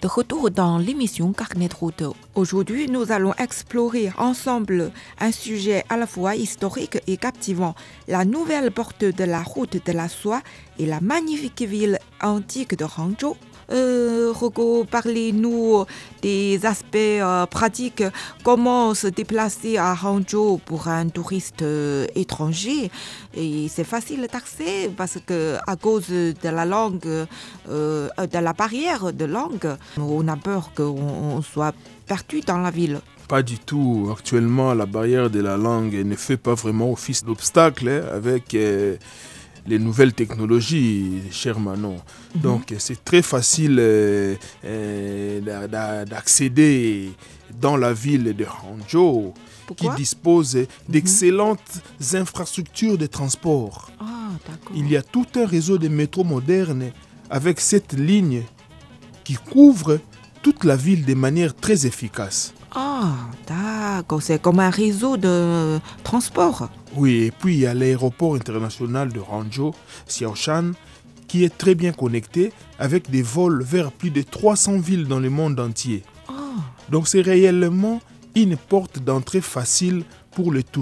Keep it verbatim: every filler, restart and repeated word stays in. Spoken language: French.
retour dans l'émission Carnet de route. Aujourd'hui, nous allons explorer ensemble un sujet à la fois historique et captivant, la nouvelle porte de la route de la soie et la magnifique ville antique de Hangzhou. Euh, Rogo, parlez-nous des aspects euh, pratiques. Comment se déplacer à Hangzhou pour un touriste euh, étranger? Et c'est facile d'accès parce que à cause de la langue, euh, de la barrière de langue, on a peur qu'on soit perdu dans la ville. Pas du tout. Actuellement, la barrière de la langue ne fait pas vraiment office d'obstacle hein, avec euh, les nouvelles technologies, cher Manon. Mm-hmm. Donc, c'est très facile euh, euh, d'accéder dans la ville de Hangzhou, Pourquoi? qui dispose d'excellentes mm-hmm. infrastructures de transport. Ah, d'accord. Il y a tout un réseau de métros modernes avec cette ligne qui couvre toute la ville de manière très efficace. Ah, d'accord. C'est comme un réseau de transport. Oui, et puis il y a l'aéroport international de Hangzhou, Xiaoshan, qui est très bien connecté avec des vols vers plus de trois cents villes dans le monde entier. Oh. Donc c'est réellement une porte d'entrée facile pour les touristes.